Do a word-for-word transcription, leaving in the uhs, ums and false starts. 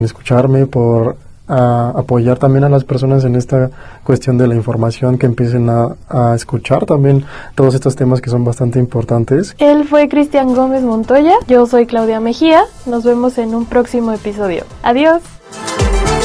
escucharme, por a apoyar también a las personas en esta cuestión de la información, que empiecen a, a escuchar también todos estos temas que son bastante importantes. Él fue Cristian Gómez Montoya, yo soy Claudia Mejía, nos vemos en un próximo episodio. Adiós.